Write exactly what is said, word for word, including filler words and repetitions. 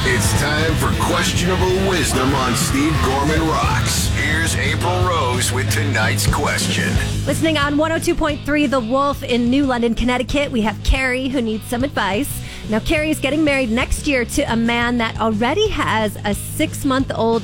It's time for questionable wisdom on Steve Gorman Rocks. Here's April Rose with tonight's question. Listening on one oh two point three The Wolf in New London, Connecticut, we have Carrie who needs some advice. Now, Carrie is getting married next year to a man that already has a six-month-old